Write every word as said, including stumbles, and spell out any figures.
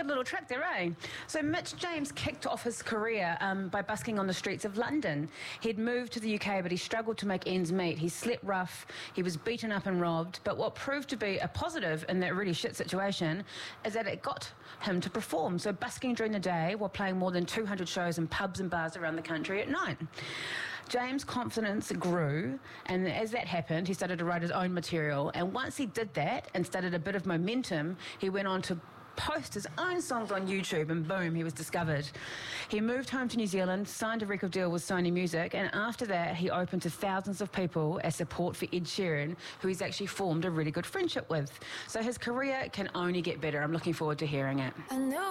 Good little track there, eh? So Mitch James kicked off his career um, by busking on the streets of London. He'd moved to the U K, but he struggled to make ends meet. He slept rough, he was beaten up and robbed, but what proved to be a positive in that really shit situation is that it got him to perform. So busking during the day while playing more than two hundred shows in pubs and bars around the country at night. James' confidence grew, and as that happened, he started to write his own material. And once he did that and started a bit of momentum, he went on to post his own songs on YouTube, and boom, he was discovered. He moved home to New Zealand, signed a record deal with Sony Music, and after that he opened to thousands of people as support for Ed Sheeran, who he's actually formed a really good friendship with. So his career can only get better. I'm looking forward to hearing it. I know